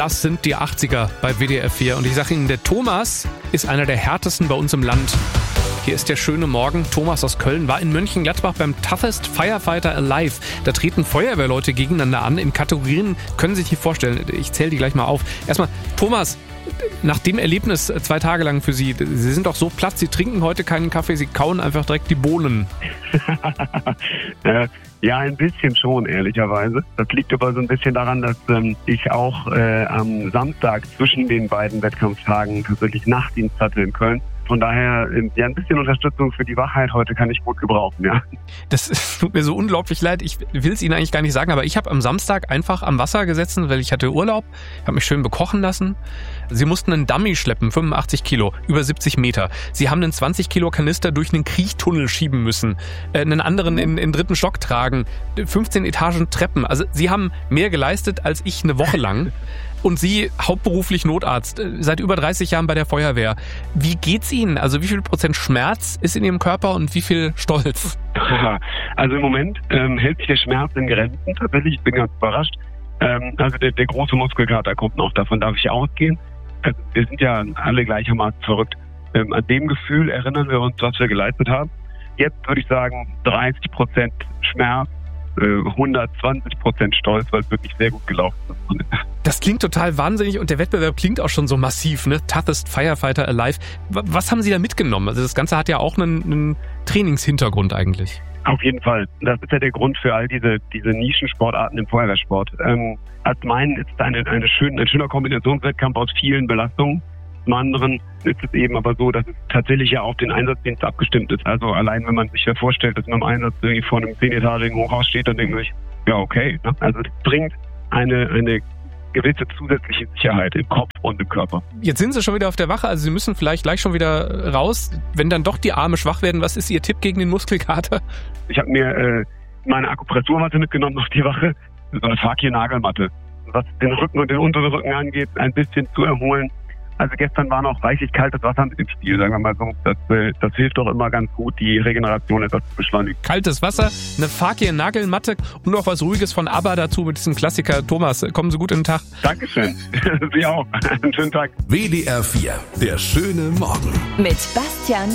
Das sind die 80er bei WDR 4. Und ich sage Ihnen, der Thomas ist einer der härtesten bei uns im Land. Hier ist der schöne Morgen. Thomas aus Köln war in Mönchengladbach beim Toughest Firefighter Alive. Da treten Feuerwehrleute gegeneinander an. In Kategorien können Sie sich nicht vorstellen. Ich zähle die gleich mal auf. Erstmal, Thomas, nach dem Erlebnis 2 Tage lang für Sie, Sie sind doch so platt, Sie trinken heute keinen Kaffee, Sie kauen einfach direkt die Bohnen. Ja, ein bisschen schon, ehrlicherweise. Das liegt aber so ein bisschen daran, dass ich auch am Samstag zwischen den beiden Wettkampftagen tatsächlich Nachtdienst hatte in Köln. Von daher, ja, ein bisschen Unterstützung für die Wachheit heute kann ich gut gebrauchen, ja. Das tut mir so unglaublich leid. Ich will es Ihnen eigentlich gar nicht sagen, aber ich habe am Samstag einfach am Wasser gesessen, weil ich hatte Urlaub, habe mich schön bekochen lassen. Sie mussten einen Dummy schleppen, 85 Kilo, über 70 Meter. Sie haben einen 20 Kilo Kanister durch einen Kriechtunnel schieben müssen, einen anderen in 3. Stock tragen, 15 Etagen Treppen. Also Sie haben mehr geleistet als ich eine Woche lang. Und Sie, hauptberuflich Notarzt, seit über 30 Jahren bei der Feuerwehr. Wie geht's Ihnen? Also wie viel Prozent Schmerz ist in Ihrem Körper und wie viel Stolz? Also im Moment hält sich der Schmerz in Grenzen. Tatsächlich, ich bin ganz überrascht. Also der große Muskelkater kommt noch, davon darf ich ausgehen. Also wir sind ja alle gleichermaßen verrückt. An dem Gefühl erinnern wir uns, was wir geleistet haben. Jetzt würde ich sagen 30% Schmerz, 120% Stolz, weil es wirklich sehr gut gelaufen ist. Das klingt total wahnsinnig und der Wettbewerb klingt auch schon so massiv, ne? Toughest Firefighter Alive. Was haben Sie da mitgenommen? Also das Ganze hat ja auch einen Trainingshintergrund eigentlich. Auf jeden Fall. Das ist ja der Grund für all diese Nischensportarten im Feuerwehrsport. Als meinen ist ein schöner Kombinationswettkampf aus vielen Belastungen. Zum anderen ist es eben aber so, dass es tatsächlich ja auf den Einsatzdienst abgestimmt ist. Also allein, wenn man sich ja vorstellt, dass man im Einsatz irgendwie vor einem 10-etagigen Hochhaus steht, dann denkt man sich, ja okay. Ne? Also es bringt eine gewisse zusätzliche Sicherheit im Kopf und im Körper. Jetzt sind Sie schon wieder auf der Wache, also Sie müssen vielleicht gleich schon wieder raus. Wenn dann doch die Arme schwach werden, was ist Ihr Tipp gegen den Muskelkater? Ich habe mir meine Akupressurmatte mitgenommen auf die Wache, so eine Fakir-Nagelmatte. Was den Rücken und den unteren Rücken angeht, ein bisschen zu erholen. Also gestern war noch reichlich kaltes Wasser mit im Spiel, sagen wir mal so. Das hilft doch immer ganz gut, die Regeneration etwas zu beschleunigen. Kaltes Wasser, eine Fakir-Nagelmatte und noch was Ruhiges von ABBA dazu mit diesem Klassiker. Thomas, kommen Sie gut in den Tag. Dankeschön. Sie auch. Einen schönen Tag. WDR 4, der schöne Morgen. Mit Bastian